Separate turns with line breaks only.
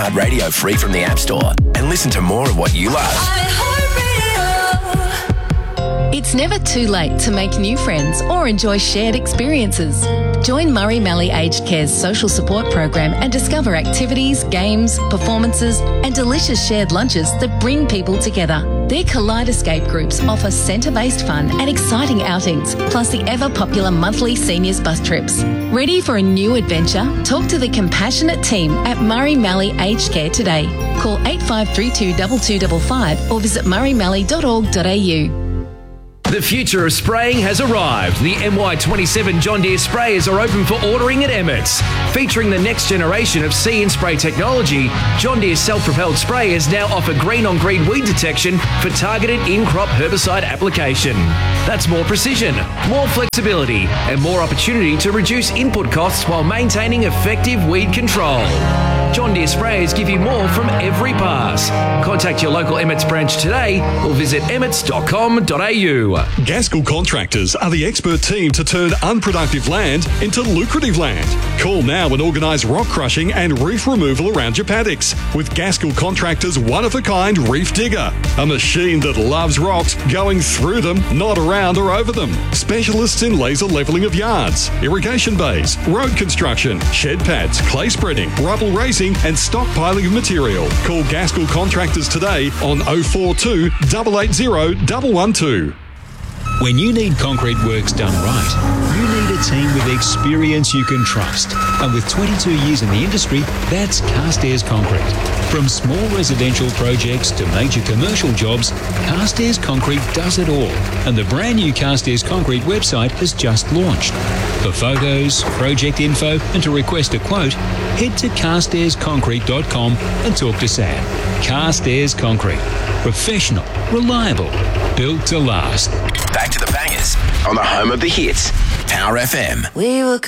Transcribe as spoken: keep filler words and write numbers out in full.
iHeartRadio free from the App Store and listen to more of what you love.
It's never too late to make new friends or enjoy shared experiences. Join Murray Mallee Aged Care's social support program and discover activities, games, performances and delicious shared lunches that bring people together. Their Kaleidoscape groups offer centre-based fun and exciting outings, plus the ever-popular monthly seniors bus trips. Ready for a new adventure? Talk to the compassionate team at Murray Mallee Aged Care today. Call eight five three two, two two five five or visit murray mallee dot org dot a u.
The future of spraying has arrived. The M Y twenty-seven John Deere sprayers are open for ordering at Emmett's. Featuring the next generation of See and Spray technology, John Deere's self-propelled sprayers now offer green-on-green weed detection for targeted in-crop herbicide application. That's more precision, more flexibility, and more opportunity to reduce input costs while maintaining effective weed control. John Deere sprayers give you more from every pass. Contact your local Emmett's branch today or visit emmets dot com dot a u.
Gaskell Contractors are the expert team to turn unproductive land into lucrative land. Call now and organise rock crushing and reef removal around your paddocks with Gaskell Contractors' one-of-a-kind reef digger. A machine that loves rocks going through them, not around or over them. Specialists in laser levelling of yards, irrigation bays, road construction, shed pads, clay spreading, rubble raising and stockpiling of material. Call Gaskell Contractors today on oh four two, eight eight zero, one one two.
When you need concrete works done right, you need a team with experience you can trust. And with twenty-two years in the industry, that's Carstairs Concrete. From small residential projects to major commercial jobs, Carstairs Concrete does it all. And the brand new Carstairs Concrete website has just launched. For photos, project info, and to request a quote, head to carstairs concrete dot com and talk to Sam. Carstairs Concrete. Professional, reliable, built to last.
Back to the bangers on the home of the hits, Power F M.
We were